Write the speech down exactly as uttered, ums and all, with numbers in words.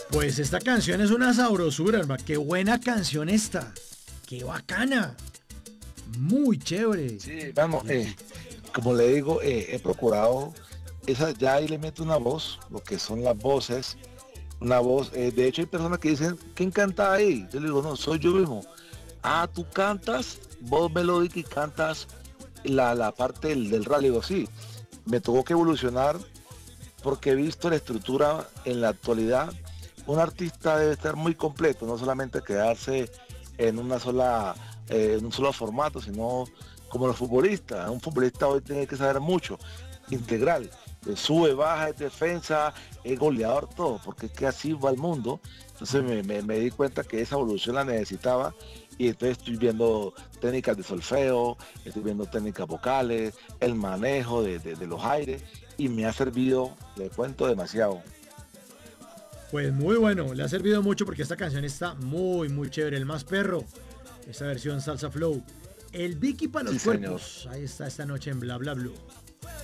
Pues esta canción es una sabrosura, hermano. Qué buena canción esta. Qué bacana. Muy chévere. Sí, vamos, eh, como le digo, eh, he procurado, esa ya ahí le meto una voz, lo que son las voces, una voz, eh, de hecho hay personas que dicen, ¿quién canta ahí? Yo le digo, no, soy yo mismo. Ah, tú cantas, voz melódica y cantas la, la parte del, del rally, digo, sí, me tuvo que evolucionar porque he visto la estructura en la actualidad. Un artista debe estar muy completo, no solamente quedarse en una sola, eh, en un solo formato, sino como los futbolistas. Un futbolista hoy tiene que saber mucho, integral. Eh, sube, baja, es defensa, es goleador, todo, porque es que así va el mundo. Entonces me, me, me di cuenta que esa evolución la necesitaba y entonces estoy viendo técnicas de solfeo, estoy viendo técnicas vocales, el manejo de, de, de los aires y me ha servido, le cuento, demasiado. Pues muy bueno, le ha servido mucho porque esta canción está muy, muy chévere. El más perro, esta versión Salsa Flow. El Vicky para los Sí, señor. cuerpos. Ahí está esta noche en Bla Bla Blue.